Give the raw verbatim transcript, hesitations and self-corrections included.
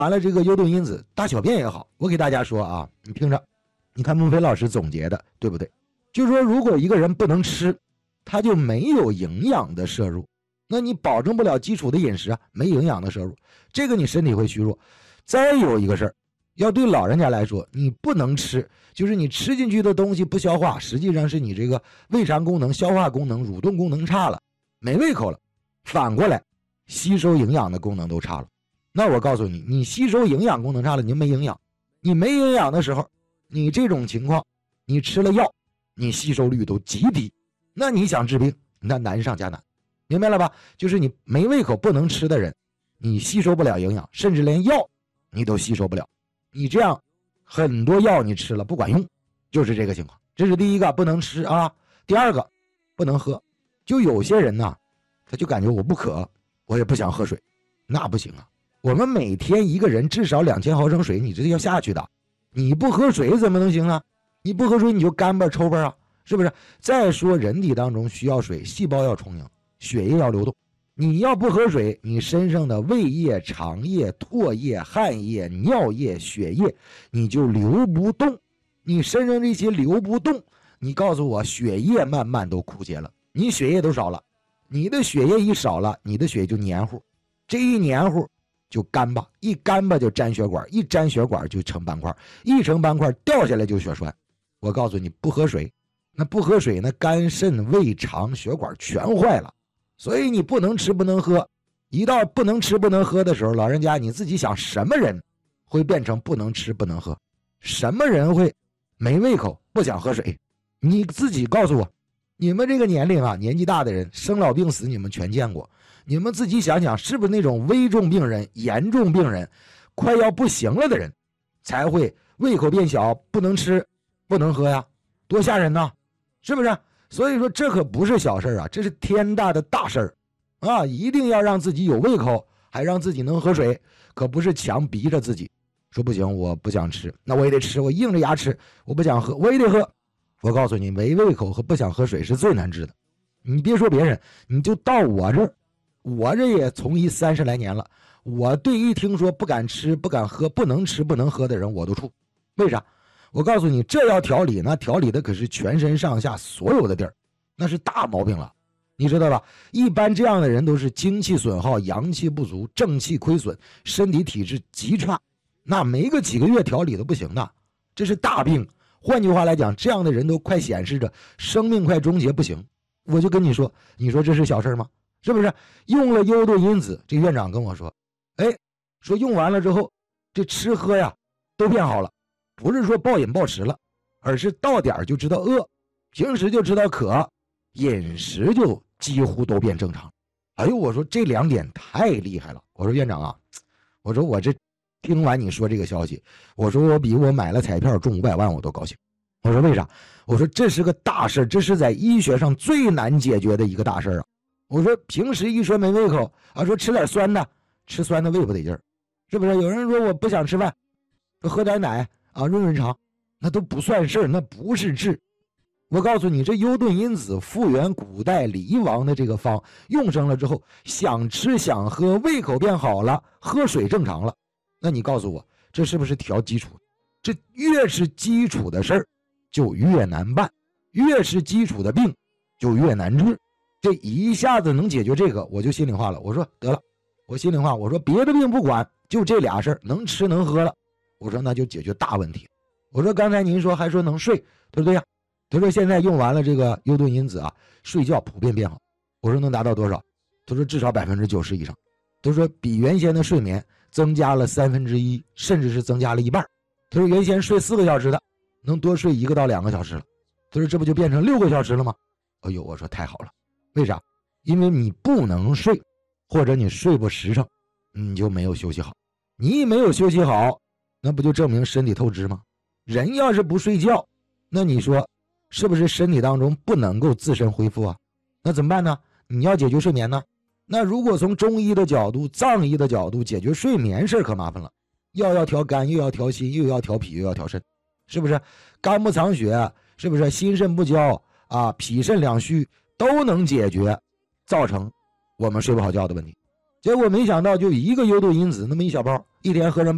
完了这个优顿因子，大小便也好。我给大家说啊，你听着，你看孟非老师总结的对不对？就是说如果一个人不能吃，他就没有营养的摄入，那你保证不了基础的饮食啊，没营养的摄入，这个你身体会虚弱。再有一个事儿，要对老人家来说，你不能吃，就是你吃进去的东西不消化，实际上是你这个胃肠功能、消化功能、蠕动功能差了，没胃口了，反过来吸收营养的功能都差了。那我告诉你，你吸收营养功能差了，你就没营养。你没营养的时候，你这种情况，你吃了药，你吸收率都极低。那你想治病，那难上加难，明白了吧？就是你没胃口不能吃的人，你吸收不了营养，甚至连药你都吸收不了。你这样很多药你吃了不管用，就是这个情况。这是第一个，不能吃啊。第二个，不能喝。就有些人呢，他就感觉我不渴，我也不想喝水，那不行啊。我们每天一个人至少两千毫升水，你这要下去的。你不喝水怎么能行啊？你不喝水你就干巴抽巴啊，是不是？再说人体当中需要水，细胞要充盈，血液要流动。你要不喝水，你身上的胃液、肠液、唾液、汗液、尿液、血液你就流不动。你身上这些流不动，你告诉我血液慢慢都枯竭了，你血液都少了，你的血液一少了，你的血就黏糊，这一黏糊就干巴，一干巴就粘血管，一粘血管就成斑块，一成斑块掉下来就血栓。我告诉你，不喝水，那不喝水，那肝肾胃肠血管全坏了。所以你不能吃不能喝，一到不能吃不能喝的时候，老人家你自己想，什么人会变成不能吃不能喝？什么人会没胃口不想喝水？你自己告诉我。你们这个年龄啊，年纪大的人生老病死你们全见过，你们自己想想，是不是那种危重病人、严重病人快要不行了的人才会胃口变小，不能吃不能喝呀？多吓人呐，是不是？所以说这可不是小事啊，这是天大的大事儿啊！一定要让自己有胃口，还让自己能喝水，可不是强逼着自己说不行我不想吃，那我也得吃，我硬着牙吃，我不想喝我也得喝。我告诉你，没胃口和不想喝水是最难治的。你别说别人，你就到我这儿，我这也从医三十来年了，我对一听说不敢吃不敢喝不能吃不能喝的人我都怵。为啥？我告诉你，这要调理，那调理的可是全身上下所有的地儿，那是大毛病了，你知道吧？一般这样的人都是精气损耗，阳气不足，正气亏损，身体体质极差，那没个几个月调理都不行的，这是大病。换句话来讲，这样的人都快显示着生命快终结不行。我就跟你说，你说这是小事吗？是不是？用了优顿因子，这院长跟我说，哎，说用完了之后，这吃喝呀都变好了，不是说暴饮暴食了，而是到点就知道饿，平时就知道渴，饮食就几乎都变正常。哎呦，我说这两点太厉害了。我说院长啊，我说我这听完你说这个消息，我说我比我买了彩票中五百万我都高兴。我说为啥？我说这是个大事，这是在医学上最难解决的一个大事啊。我说平时一说没胃口啊，说吃点酸的，吃酸的胃不得劲儿，是不是？有人说我不想吃饭，喝点奶啊润润肠，那都不算事儿，那不是治。我告诉你，这优顿因子复原古代李王的这个方用上了之后，想吃想喝，胃口变好了，喝水正常了。那你告诉我，这是不是调基础？这越是基础的事儿就越难办，越是基础的病就越难治。这一下子能解决这个，我就心里话了。我说得了，我心里话，我说别的病不管，就这俩事儿，能吃能喝了，我说那就解决大问题。我说刚才您说还说能睡，对不对呀？他说现在用完了这个优顿因子啊，睡觉普遍变好。我说能达到多少？他说至少百分之九十以上。他说比原先的睡眠增加了三分之一，甚至是增加了一半。他说原先睡四个小时的，能多睡一个到两个小时了。他说这不就变成六个小时了吗？哎呦，我说太好了。为啥？因为你不能睡，或者你睡不实诚，你就没有休息好。你一没有休息好，那不就证明身体透支吗？人要是不睡觉，那你说是不是身体当中不能够自身恢复啊？那怎么办呢？你要解决睡眠呢？那如果从中医的角度、藏医的角度解决睡眠事可麻烦了，药要调肝，又要调心，又要调脾，又要调肾，是不是？肝不藏血，是不是？心肾不交啊，脾肾两虚都能解决，造成我们睡不好觉的问题。结果没想到就一个优顿因子那么一小包，一天喝上